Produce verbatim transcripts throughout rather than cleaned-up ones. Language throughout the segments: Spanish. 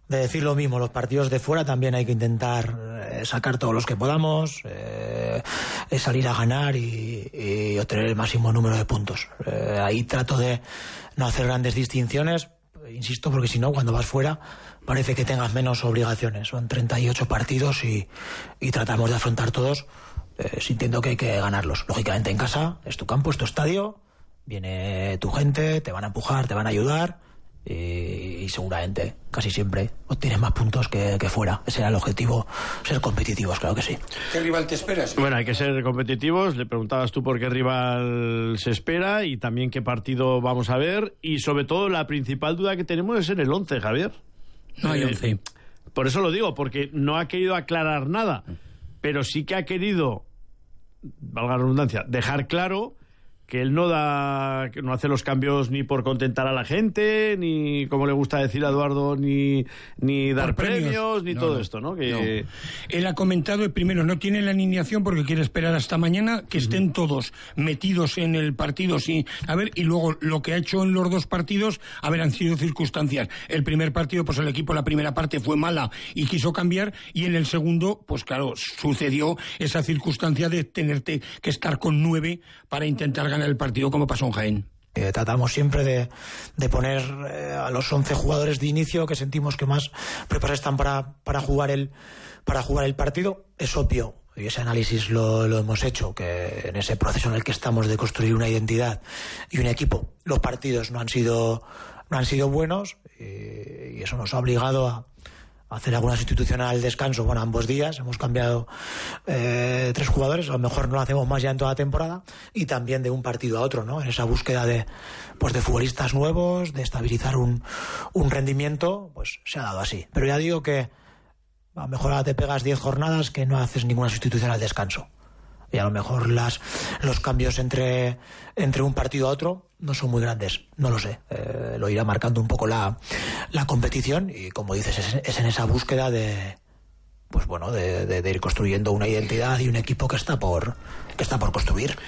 de decir lo mismo. Los partidos de fuera también hay que intentar eh, sacar todos los que podamos, eh, salir a ganar y, y obtener el máximo número de puntos. Eh, ahí trato de no hacer grandes distinciones, insisto, porque si no, cuando vas fuera parece que tengas menos obligaciones. Son treinta y ocho partidos y, y tratamos de afrontar todos eh, sintiendo que hay que ganarlos. Lógicamente en casa, es tu campo, es tu estadio, viene tu gente, te van a empujar, te van a ayudar y, y seguramente, casi siempre, obtienes más puntos que, que fuera. Ese era el objetivo, ser competitivos, claro que sí. ¿Qué rival te esperas? Bueno, hay que ser competitivos. Le preguntabas tú por qué rival se espera y también qué partido vamos a ver, y sobre todo la principal duda que tenemos es en el once, Javier. No hay once. Eh, por eso lo digo, porque no ha querido aclarar nada, pero sí que ha querido, valga la redundancia, dejar claro que él no da, que no hace los cambios ni por contentar a la gente, ni, como le gusta decir a Eduardo, ni, ni dar premios, premios, ni no, todo no, esto, ¿no? Que... no. Él ha comentado, primero, no tiene la alineación porque quiere esperar hasta mañana que estén uh-huh. todos metidos en el partido, sí, a ver, y luego lo que ha hecho en los dos partidos, a ver, han sido circunstancias. El primer partido, pues el equipo, la primera parte fue mala y quiso cambiar, y en el segundo, pues claro, sucedió esa circunstancia de tenerte que estar con nueve para intentar ganar el partido, como pasó en Jaén. Eh, tratamos siempre de, de poner eh, a los once jugadores de inicio que sentimos que más preparados están para, para, jugar el, para jugar el partido. Es obvio, y ese análisis lo, lo hemos hecho, que en ese proceso en el que estamos de construir una identidad y un equipo, los partidos no han sido, no han sido buenos, y, y eso nos ha obligado a hacer alguna sustitución al descanso. Bueno, ambos días hemos cambiado eh, tres jugadores, a lo mejor no lo hacemos más ya en toda la temporada, y también de un partido a otro, ¿no? En esa búsqueda de, pues de futbolistas nuevos, de estabilizar un, un rendimiento, pues se ha dado así. Pero ya digo que a lo mejor ahora te pegas diez jornadas que no haces ninguna sustitución al descanso. Y a lo mejor las, los cambios entre, entre un partido a otro no son muy grandes, no lo sé. Eh, lo irá marcando un poco la, la competición, y como dices, es, es en esa búsqueda de, pues bueno, de, de, de ir construyendo una identidad y un equipo que está por, que está por construir.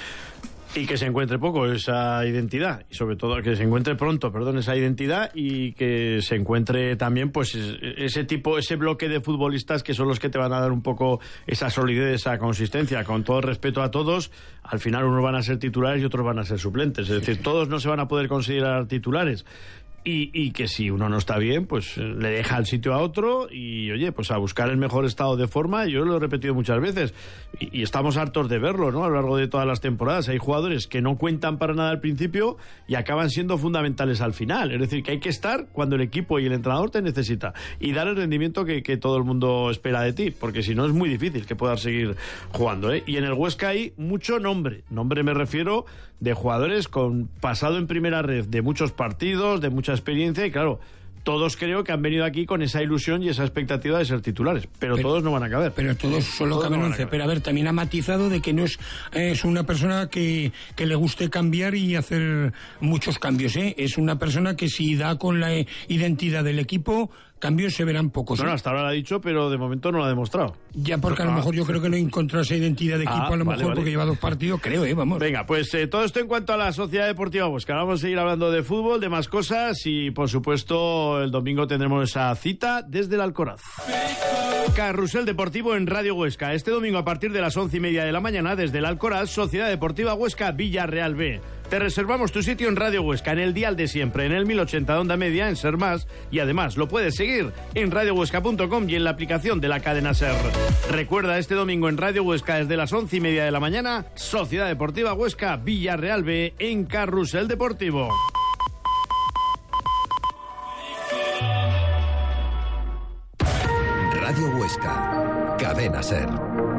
Y que se encuentre poco esa identidad, y sobre todo que se encuentre pronto, perdón, esa identidad, y que se encuentre también pues ese tipo, ese bloque de futbolistas que son los que te van a dar un poco esa solidez, esa consistencia. Con todo respeto a todos, al final unos van a ser titulares y otros van a ser suplentes, es decir, todos no se van a poder considerar titulares. Y, y que si uno no está bien, pues le deja el sitio a otro y, oye, pues a buscar el mejor estado de forma. Yo lo he repetido muchas veces y, y estamos hartos de verlo, ¿no? A lo largo de todas las temporadas hay jugadores que no cuentan para nada al principio y acaban siendo fundamentales al final. Es decir, que hay que estar cuando el equipo y el entrenador te necesita y dar el rendimiento que, que todo el mundo espera de ti, porque si no es muy difícil que puedas seguir jugando, ¿eh? Y en el Huesca hay mucho nombre. Nombre me refiero de jugadores con pasado en primera red, de muchos partidos, de mucha experiencia, y claro, todos creo que han venido aquí con esa ilusión y esa expectativa de ser titulares, pero, pero todos no van a caber. Pero todos solo todos caben no once. Pero a ver, también ha matizado de que no es, es una persona que, que le guste cambiar y hacer muchos cambios, ¿eh? Es una persona que si da con la identidad del equipo, cambios se verán pocos. Bueno, hasta ahora lo ha dicho, pero de momento no lo ha demostrado. Ya, porque a lo mejor yo creo que no ha encontrado esa identidad de equipo, ah, a lo vale, mejor vale. porque lleva dos partidos, creo, ¿eh? Vamos. Venga, pues eh, todo esto en cuanto a la Sociedad Deportiva Huesca. Vamos a seguir hablando de fútbol, de más cosas, y por supuesto el domingo tendremos esa cita desde el Alcoraz. Carrusel Deportivo en Radio Huesca. Este domingo a partir de las once y media de la mañana desde el Alcoraz, Sociedad Deportiva Huesca Villarreal B. Te reservamos tu sitio en Radio Huesca, en el dial de siempre, en el mil ochenta de onda media, en Ser Más, y además lo puedes seguir en radio huesca punto com y en la aplicación de la cadena Ser. Recuerda, este domingo en Radio Huesca desde las once y media de la mañana, Sociedad Deportiva Huesca Villarreal B en Carrusel Deportivo. Radio Huesca, cadena Ser.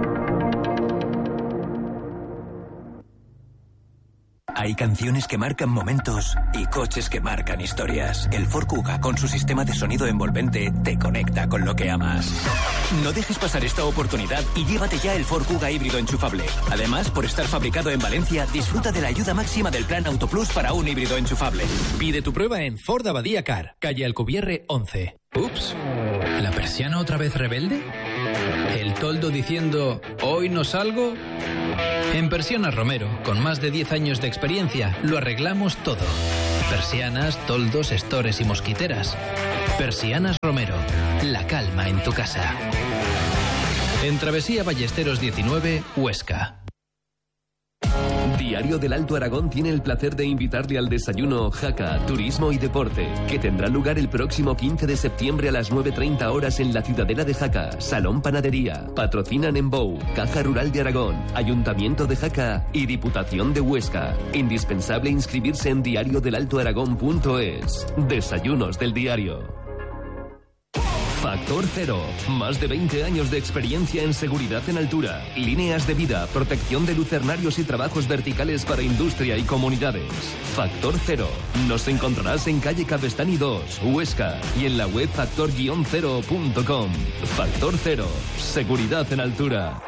Hay canciones que marcan momentos y coches que marcan historias. El Ford Kuga, con su sistema de sonido envolvente, te conecta con lo que amas. No dejes pasar esta oportunidad y llévate ya el Ford Kuga híbrido enchufable. Además, por estar fabricado en Valencia, disfruta de la ayuda máxima del Plan Autoplus para un híbrido enchufable. Pide tu prueba en Ford Abadía Car, calle Alcubierre once. Ups, ¿la persiana otra vez rebelde? ¿El toldo diciendo, hoy no salgo? En Persianas Romero, con más de diez años de experiencia, lo arreglamos todo. Persianas, toldos, estores y mosquiteras. Persianas Romero, la calma en tu casa. En Travesía Ballesteros diecinueve, Huesca. Diario del Alto Aragón tiene el placer de invitarle al desayuno Jaca, Turismo y Deporte, que tendrá lugar el próximo quince de septiembre a las nueve treinta horas en la Ciudadela de Jaca, Salón Panadería. Patrocinan Embou, Caja Rural de Aragón, Ayuntamiento de Jaca y Diputación de Huesca. Indispensable inscribirse en diario del alto aragón punto es. Desayunos del diario. Factor Cero. Más de veinte años de experiencia en seguridad en altura, líneas de vida, protección de lucernarios y trabajos verticales para industria y comunidades. Factor Cero. Nos encontrarás en calle Cabestany dos, Huesca, y en la web factor guion cero punto com. Factor Cero. Seguridad en altura.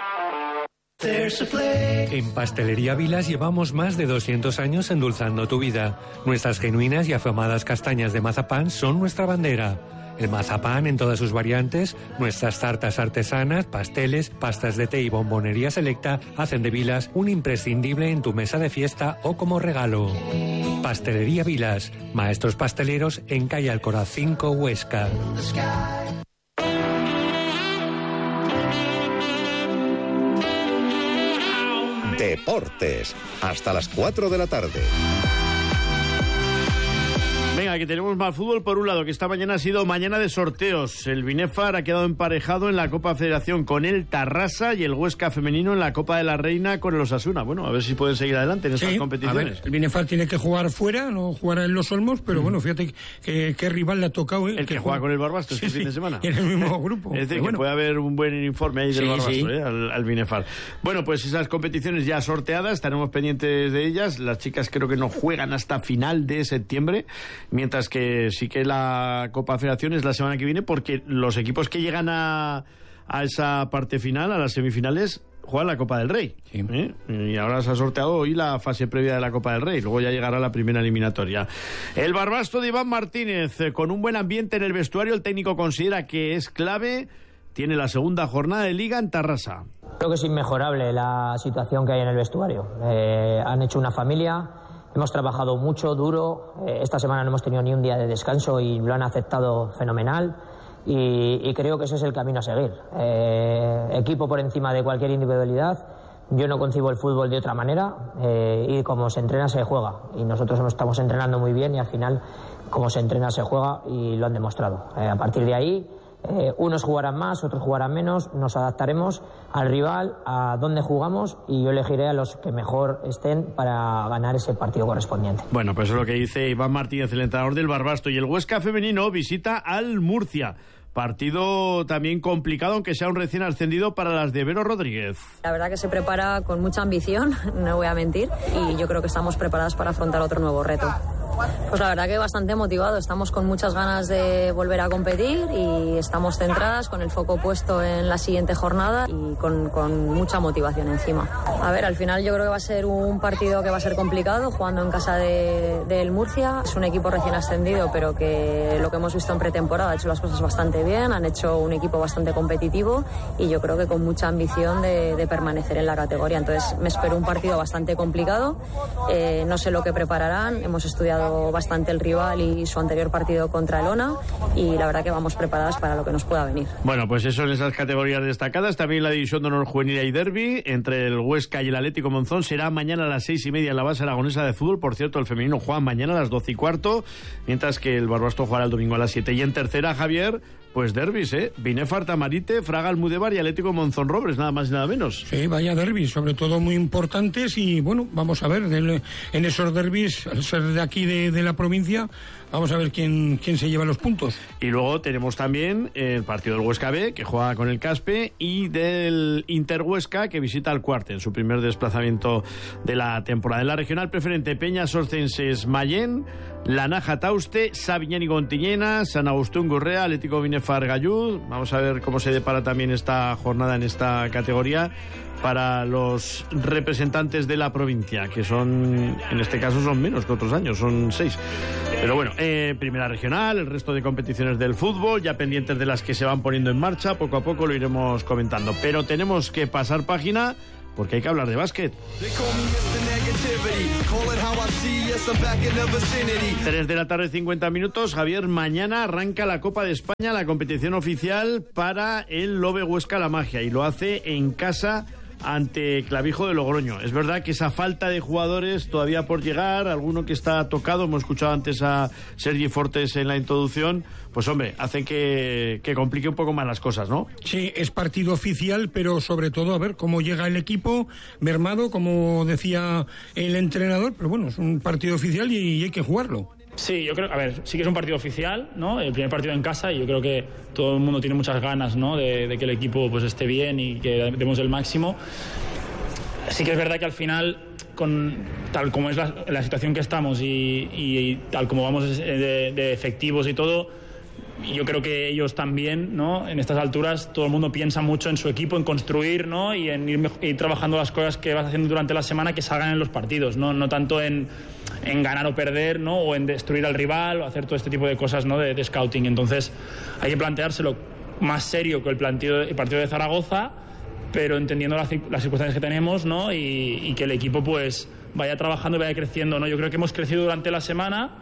En Pastelería Vilas llevamos más de doscientos años endulzando tu vida. Nuestras genuinas y afamadas castañas de mazapán son nuestra bandera. El mazapán en todas sus variantes, nuestras tartas artesanas, pasteles, pastas de té y bombonería selecta hacen de Vilas un imprescindible en tu mesa de fiesta o como regalo. Pastelería Vilas, maestros pasteleros en calle Alcoraz cinco, Huesca. Deportes, hasta las cuatro de la tarde. Venga, que tenemos más fútbol. Por un lado, que esta mañana ha sido mañana de sorteos. El Binefar ha quedado emparejado en la Copa Federación con el Tarrasa y el Huesca femenino en la Copa de la Reina con el Osasuna. Bueno, a ver si pueden seguir adelante en estas sí, competiciones. A ver, el Binefar tiene que jugar fuera, no jugar en Los Olmos, pero mm. bueno, fíjate que, qué rival le ha tocado. ¿eh? El que, que juega con el Barbastro este sí, fin de semana. En el mismo grupo. Es decir, pero que bueno. puede haber un buen informe ahí del sí, Barbastro, sí. ¿eh? al, al Binefar. Bueno, pues esas competiciones ya sorteadas, estaremos pendientes de ellas. Las chicas creo que no juegan hasta final de septiembre, mientras que sí que la Copa Federación es la semana que viene, porque los equipos que llegan a, a esa parte final, a las semifinales, juegan la Copa del Rey. Sí. ¿eh? Y ahora se ha sorteado hoy la fase previa de la Copa del Rey, luego ya llegará la primera eliminatoria. El Barbastro de Iván Martínez, con un buen ambiente en el vestuario, el técnico considera que es clave, tiene la segunda jornada de Liga en Tarrasa. Creo que es inmejorable la situación que hay en el vestuario. Eh, han hecho una familia. Hemos trabajado mucho, duro. Eh, esta semana no hemos tenido ni un día de descanso y lo han aceptado fenomenal. Y, y creo que ese es el camino a seguir. Eh, equipo por encima de cualquier individualidad. Yo no concibo el fútbol de otra manera. Eh, y como se entrena, se juega. Y nosotros estamos entrenando muy bien y al final, como se entrena, se juega y lo han demostrado. Eh, a partir de ahí, Eh, unos jugarán más, otros jugarán menos, nos adaptaremos al rival, a dónde jugamos y yo elegiré a los que mejor estén para ganar ese partido correspondiente. Bueno, pues eso es lo que dice Iván Martínez, el entrenador del Barbastro. Y el Huesca femenino visita al Murcia. Partido también complicado, aunque sea un recién ascendido para las de Vero Rodríguez. La verdad que se prepara con mucha ambición, no voy a mentir, y yo creo que estamos preparadas para afrontar otro nuevo reto. Pues la verdad que bastante motivado, estamos con muchas ganas de volver a competir y estamos centradas con el foco puesto en la siguiente jornada y con, con mucha motivación encima. A ver, al final yo creo que va a ser un partido que va a ser complicado, jugando en casa de, de el Murcia. Es un equipo recién ascendido, pero que lo que hemos visto en pretemporada ha hecho las cosas bastante bien, han hecho un equipo bastante competitivo y yo creo que con mucha ambición de, de permanecer en la categoría. Entonces me espero un partido bastante complicado, eh, no sé lo que prepararán, hemos estudiado bastante el rival y su anterior partido contra el Ona y la verdad que vamos preparadas para lo que nos pueda venir. Bueno, pues eso en esas categorías destacadas. También la División de Honor Juvenil y Derby entre el Huesca y el Atlético Monzón será mañana a las seis y media en la base aragonesa de fútbol. Por cierto, el femenino juega mañana a las doce y cuarto, mientras que el Barbastro jugará el domingo a las siete. Y en tercera, Javier, pues derbis, ¿eh? Binefar Tamarite, Fraga Almudévar y Atlético Monzón Robres, nada más y nada menos. Sí, vaya derbis, sobre todo muy importantes y bueno, vamos a ver, del, en esos derbis, al ser de aquí de, de la provincia, vamos a ver quién, quién se lleva los puntos. Y luego tenemos también el partido del Huesca B, que juega con el Caspe, y del Inter Huesca, que visita el Cuarte en su primer desplazamiento de la temporada. En la regional preferente, Peñas Orcenses Mayén, La Naja Tauste, Sabiñán y Gontiñena, San Agustín Gurrea, Atlético Binefar Gallud. Vamos a ver cómo se depara también esta jornada en esta categoría para los representantes de la provincia, que son, en este caso son menos que otros años, son seis. Pero bueno, eh, primera regional, el resto de competiciones del fútbol, ya pendientes de las que se van poniendo en marcha, poco a poco lo iremos comentando. Pero tenemos que pasar página porque hay que hablar de básquet. tres de la tarde, cincuenta minutos. Javier, mañana arranca la Copa de España, la competición oficial para el Lobe Huesca La Magia, y lo hace en casa ante Clavijo de Logroño. Es verdad que esa falta de jugadores todavía por llegar, alguno que está tocado, hemos escuchado antes a Sergi Fortes en la introducción, pues hombre, hace que, que complique un poco más las cosas, ¿no? Sí, es partido oficial, pero sobre todo a ver cómo llega el equipo mermado, como decía el entrenador, pero bueno, es un partido oficial y, y hay que jugarlo. Sí, yo creo, a ver, sí que es un partido oficial, ¿no? El primer partido en casa, y yo creo que todo el mundo tiene muchas ganas, ¿no? De, de que el equipo pues esté bien y que demos el máximo. Sí que es verdad que al final, con tal como es la, la situación que estamos y, y, y tal como vamos de, de efectivos y todo, yo creo que ellos también, ¿no? En estas alturas todo el mundo piensa mucho en su equipo, en construir, ¿no? Y en ir, ir trabajando las cosas que vas haciendo durante la semana que salgan en los partidos, no, no tanto en, en ganar o perder, ¿no? O en destruir al rival o hacer todo este tipo de cosas, ¿no? De, de scouting. Entonces hay que planteárselo más serio que el, planteo, el partido de Zaragoza, pero entendiendo las, las circunstancias que tenemos, ¿no? Y, y que el equipo pues vaya trabajando y vaya creciendo, ¿no? Yo creo que hemos crecido durante la semana.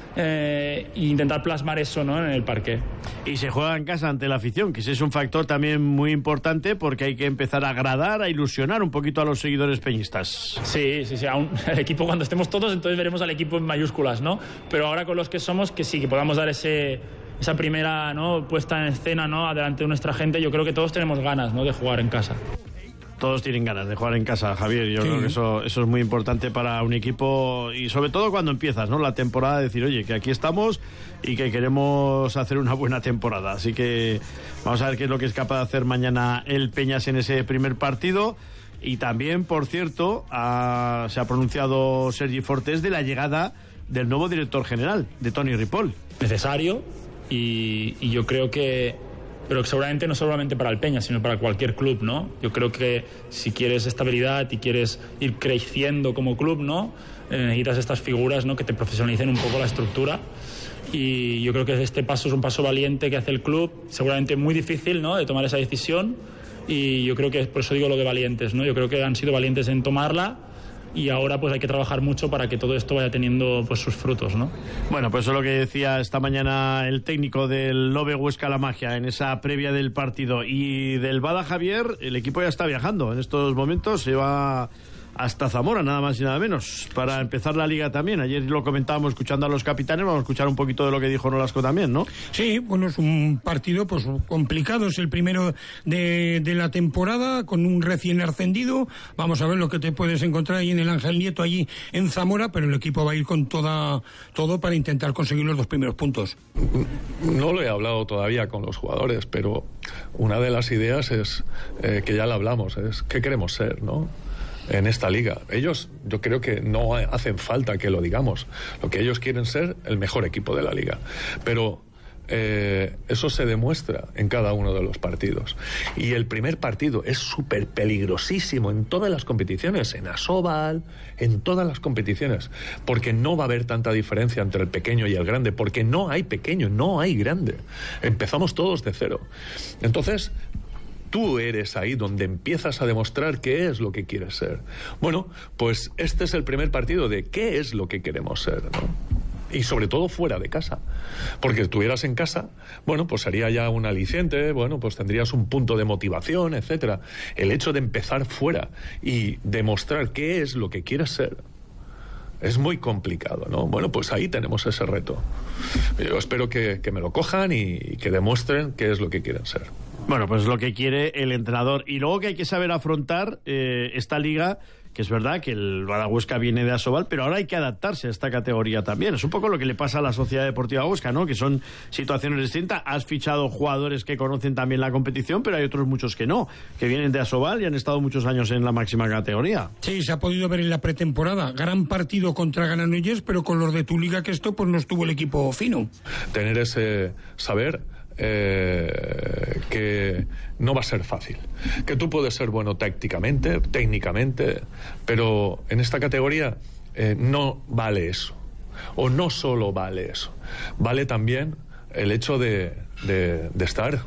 Eh, e intentar plasmar eso, ¿no? En el parque. Y se juega en casa ante la afición, que ese es un factor también muy importante, porque hay que empezar a agradar, a ilusionar un poquito a los seguidores peñistas. Sí, sí, sí. Aún, el equipo, cuando estemos todos, entonces veremos al equipo en mayúsculas, ¿no? Pero ahora con los que somos, que sí, que podamos dar ese, esa primera, ¿no? Puesta en escena, ¿no? Delante de nuestra gente. Yo creo que todos tenemos ganas, ¿no? De jugar en casa. Todos tienen ganas de jugar en casa, Javier. Yo sí. creo que eso, eso es muy importante para un equipo, y sobre todo cuando empiezas, ¿no? La temporada, decir, oye, que aquí estamos y que queremos hacer una buena temporada. Así que vamos a ver qué es lo que es capaz de hacer mañana el Peñas en ese primer partido. Y también, por cierto, ha, se ha pronunciado Sergi Fortes de la llegada del nuevo director general, de Toni Ripoll. Necesario, y, y yo creo que pero seguramente no solamente para el Peña, sino para cualquier club, ¿no? Yo creo que si quieres estabilidad y quieres ir creciendo como club, ¿no? Eh, necesitas estas figuras, ¿no? Que te profesionalicen un poco la estructura, y yo creo que este paso es un paso valiente que hace el club, seguramente muy difícil, ¿no? De tomar esa decisión, y yo creo que por eso digo lo de valientes, ¿no? Yo creo que han sido valientes en tomarla. Y ahora pues hay que trabajar mucho para que todo esto vaya teniendo pues sus frutos, ¿no? Bueno, pues eso es lo que decía esta mañana el técnico del Lobe Huesca La Magia en esa previa del partido. Y del Bada, Javier, el equipo ya está viajando en estos momentos, se va hasta Zamora, nada más y nada menos, para empezar la liga también. Ayer lo comentábamos escuchando a los capitanes, vamos a escuchar un poquito de lo que dijo Nolasco también, ¿no? Sí, bueno, es un partido pues complicado, es el primero de, de la temporada, con un recién ascendido. Vamos a ver lo que te puedes encontrar ahí en el Ángel Nieto, allí en Zamora, pero el equipo va a ir con toda todo para intentar conseguir los dos primeros puntos. No lo he hablado todavía con los jugadores, pero una de las ideas es, eh, que ya la hablamos, es qué queremos ser, ¿no? En esta liga. Ellos, yo creo que no hacen falta que lo digamos. Lo que ellos quieren ser, el mejor equipo de la liga. Pero eh, eso se demuestra en cada uno de los partidos. Y el primer partido es súper peligrosísimo en todas las competiciones, en Asobal, en todas las competiciones, porque no va a haber tanta diferencia entre el pequeño y el grande, porque no hay pequeño, no hay grande. Empezamos todos de cero. Entonces, tú eres ahí donde empiezas a demostrar qué es lo que quieres ser. Bueno, pues este es el primer partido de qué es lo que queremos ser, ¿no? Y sobre todo fuera de casa. Porque si estuvieras en casa, bueno, pues sería ya un aliciente, bueno, pues tendrías un punto de motivación, etcétera. El hecho de empezar fuera y demostrar qué es lo que quieres ser es muy complicado, ¿no? Bueno, pues ahí tenemos ese reto. Yo espero que, que me lo cojan y, y que demuestren qué es lo que quieren ser. Bueno, pues lo que quiere el entrenador. Y luego que hay que saber afrontar eh, esta liga, que es verdad que el Bada Huesca viene de Asobal, pero ahora hay que adaptarse a esta categoría también. Es un poco lo que le pasa a la Sociedad Deportiva Huesca, ¿no? Que son situaciones distintas. Has fichado jugadores que conocen también la competición, pero hay otros muchos que no, que vienen de Asobal y han estado muchos años en la máxima categoría. Sí, se ha podido ver en la pretemporada. Gran partido contra Granollers, pero con los de tu liga que esto, pues no estuvo el equipo fino. Tener ese saber... Eh, que no va a ser fácil, que tú puedes ser bueno tácticamente, técnicamente, pero en esta categoría eh, no vale eso, o no solo vale eso, vale también el hecho de, de, de estar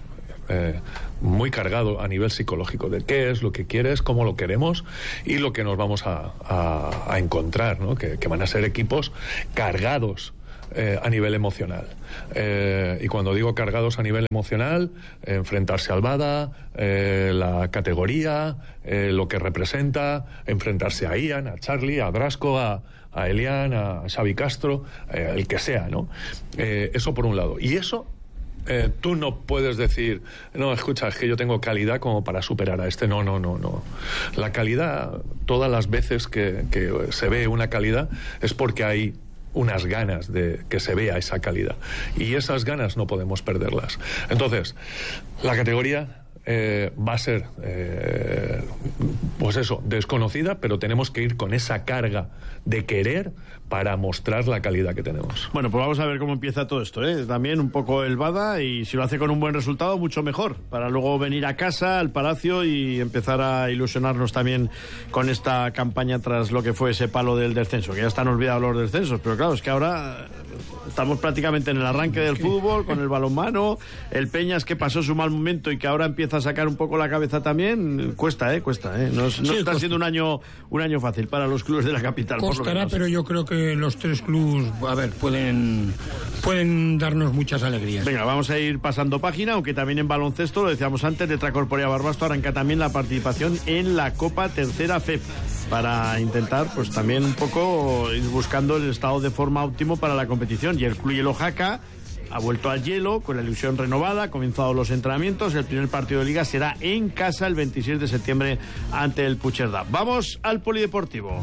eh, muy cargado a nivel psicológico de qué es lo que quieres, cómo lo queremos y lo que nos vamos a, a, a encontrar, ¿no? que, que van a ser equipos cargados Eh, a nivel emocional. Eh, y cuando digo cargados a nivel emocional, eh, enfrentarse al Bada, eh, la categoría, eh, lo que representa, enfrentarse a Ian, a Charlie, a Brasco, a, a Elian, a Xavi Castro, eh, el que sea, ¿no? Eh, eso por un lado. Y eso Eh, tú no puedes decir, no, escucha, es que yo tengo calidad como para superar a este. No, no, no, no. La calidad, todas las veces que, que se ve una calidad, es porque hay unas ganas de que se vea esa calidad. Y esas ganas no podemos perderlas. Entonces, la categoría eh, va a ser, eh, pues eso, desconocida, pero tenemos que ir con esa carga de querer para mostrar la calidad que tenemos. Bueno, pues vamos a ver cómo empieza todo esto, ¿eh? También un poco el Bada, y si lo hace con un buen resultado, mucho mejor, para luego venir a casa, al Palacio, y empezar a ilusionarnos también con esta campaña tras lo que fue ese palo del descenso, que ya están olvidados los descensos, pero claro, es que ahora estamos prácticamente en el arranque del fútbol, con el balonmano, el Peñas que pasó su mal momento y que ahora empieza a sacar un poco la cabeza también, cuesta, ¿eh? Cuesta, ¿eh? No, no sí, está costa. siendo un año, un año fácil para los clubes de la capital. Costará, pero yo creo que los tres clubes, a ver, pueden pueden darnos muchas alegrías. Venga, vamos a ir pasando página, aunque también en baloncesto, lo decíamos antes, Letra Corporea Barbasto arranca también la participación en la Copa Tercera F E P, para intentar, pues también un poco ir buscando el estado de forma óptimo para la competición. Y el Club Hielo Jaca ha vuelto al hielo con la ilusión renovada, ha comenzado los entrenamientos. El primer partido de liga será en casa el veintiséis de septiembre ante el Puigcerdá. Vamos al polideportivo.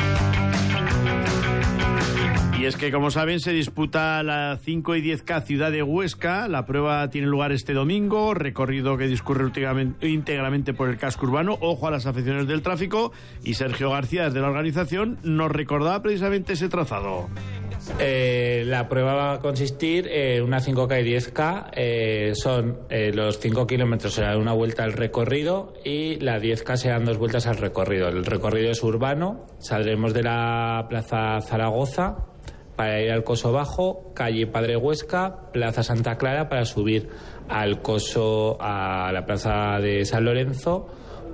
Y es que, como saben, se disputa la cinco y diez K Ciudad de Huesca. La prueba tiene lugar este domingo, recorrido que discurre íntegramente por el casco urbano. Ojo a las afecciones del tráfico. Y Sergio García, desde la organización, nos recordaba precisamente ese trazado. Eh, la prueba va a consistir en una cinco K y diez K. Eh, son eh, los cinco kilómetros serán una vuelta al recorrido y la diez K serán dos vueltas al recorrido. El recorrido es urbano. Saldremos de la Plaza Zaragoza para ir al Coso Bajo, calle Padre Huesca, Plaza Santa Clara para subir al Coso, a la Plaza de San Lorenzo,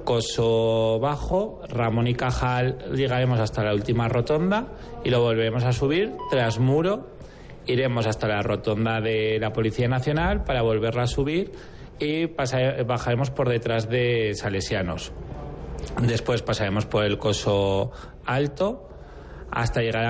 Coso Bajo, Ramón y Cajal, llegaremos hasta la última rotonda y lo volveremos a subir, tras muro, iremos hasta la rotonda de la Policía Nacional para volverla a subir y pasar, bajaremos por detrás de Salesianos. Después pasaremos por el Coso Alto hasta llegar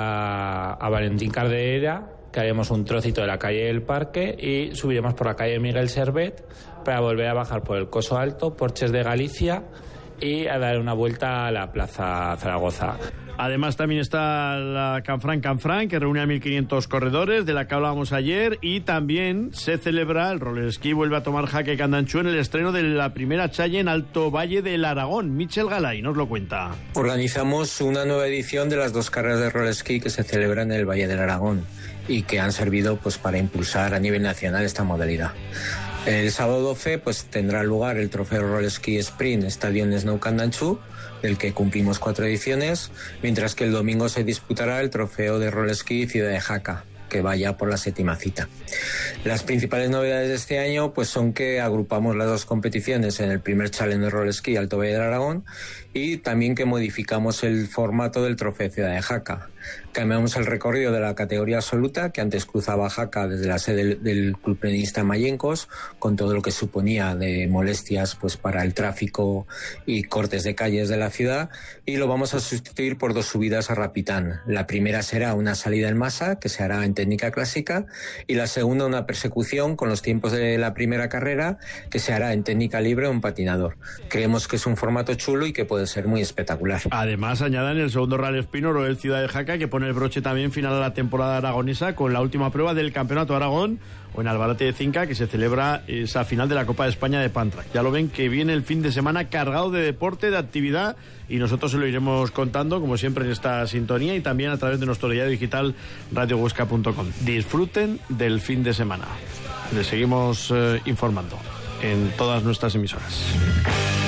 a, a Valentín Carderera, que haremos un trocito de la calle del Parque y subiremos por la calle Miguel Servet para volver a bajar por el Coso Alto, Porches de Galicia y a dar una vuelta a la Plaza Zaragoza. Además también está la Canfranc Canfranc, que reúne a mil quinientos corredores, de la que hablábamos ayer, y también se celebra, el roller ski vuelve a tomar jaque Candanchú en el estreno de la primera challe en Alto Valle del Aragón. Michel Galay nos lo cuenta. Organizamos una nueva edición de las dos carreras de roller ski que se celebran en el Valle del Aragón y que han servido pues para impulsar a nivel nacional esta modalidad. El sábado doce pues tendrá lugar el trofeo Roller Ski Sprint Estadio Snow Candanchú, del que cumplimos cuatro ediciones, mientras que el domingo se disputará el trofeo de Roller Ski Ciudad de Jaca, que vaya por la séptima cita. Las principales novedades de este año pues son que agrupamos las dos competiciones en el primer Challenge de Roller Ski Alto Valle del Aragón y también que modificamos el formato del trofeo Ciudad de Jaca. Cambiamos el recorrido de la categoría absoluta, que antes cruzaba Jaca desde la sede del, del Club Penista Mayencos, con todo lo que suponía de molestias pues para el tráfico y cortes de calles de la ciudad, y lo vamos a sustituir por dos subidas a Rapitán. La primera será una salida en masa, que se hará en técnica clásica, y la segunda una persecución con los tiempos de la primera carrera, que se hará en técnica libre o en patinador. Creemos que es un formato chulo y que puede ser muy espectacular. Además, añadan el segundo Rally Espino, el Ciudad de Jaca, que pone el broche también final a la temporada aragonesa con la última prueba del Campeonato Aragón, o en Albarate de Cinca, que se celebra esa final de la Copa de España de Pantrac. Ya lo ven que viene el fin de semana cargado de deporte, de actividad, y nosotros se lo iremos contando, como siempre, en esta sintonía y también a través de nuestro diario digital radio huesca punto com. Disfruten del fin de semana. Les seguimos eh, informando en todas nuestras emisoras.